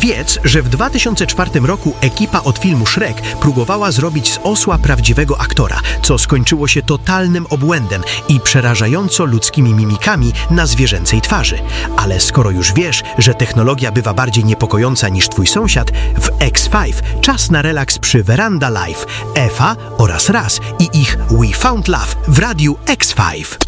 Wiedz, że w 2004 roku ekipa od filmu Shrek próbowała zrobić z osła prawdziwego aktora, co skończyło się totalnym obłędem i przerażająco ludzkimi mimikami na zwierzęcej twarzy. Ale skoro już wiesz, że technologia bywa bardziej niepokojąca niż twój sąsiad, w X5 czas na relaks przy Veranda Live, Efa oraz Raz i ich We Found Love w radiu X5.